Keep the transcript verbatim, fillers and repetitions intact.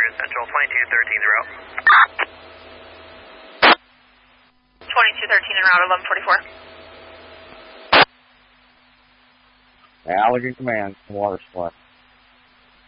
Central, twenty-two thirteen en route. twenty-two thirteen en route, eleven forty-four. Allegan Command, water supply.